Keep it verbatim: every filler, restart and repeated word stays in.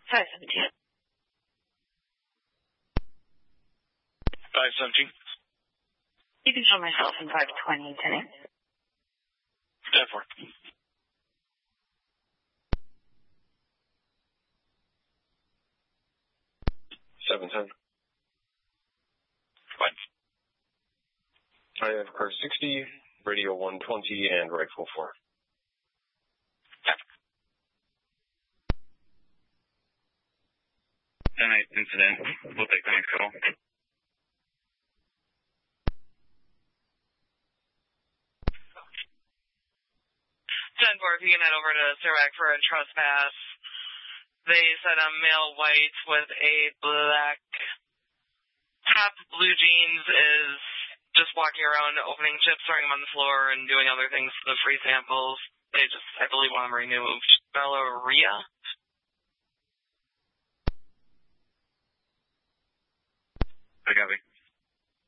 five seventeen. five seventeen. You can show myself in five twenty, Tenny. ten four. seven ten. Fine. I have car sixty, radio one twenty, and rifle four. ten eight incident. We'll take the next call. ten four, if you can head over to Serac for a trespass. They said a male white with a black top, blue jeans is just walking around opening chips, throwing them on the floor, and doing other things to the free samples. They just, I believe, want them removed. Valeria? I got it.